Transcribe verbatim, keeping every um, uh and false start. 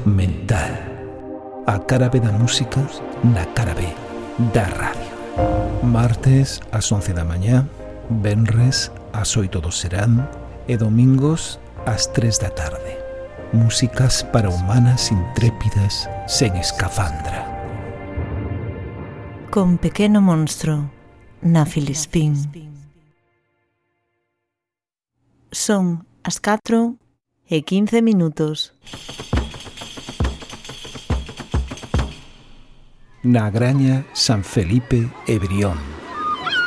mental. A cara B da música na cara B da radio. Martes ás once da mañá, venres ás oito do serán e domingos ás tres da tarde. Músicas para humanas intrépidas sen escafandra. Con Pequeno Monstro na Filispín. Son as catro e quince minutos. Na Graña San Felipe e Brión.